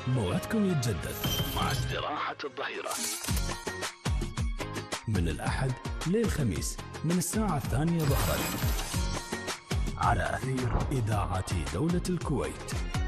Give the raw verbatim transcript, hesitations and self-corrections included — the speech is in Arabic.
موعدكم يتجدد مع استراحة الظهيرة من الأحد للخميس من الساعة الثانية ظهرا على أثير إذاعة دولة الكويت.